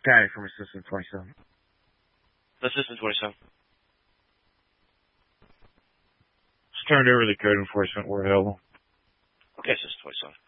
Patty from Assistant 27. Assistant 27. Just turned over to code enforcement. We're available. Okay, Assistant 27.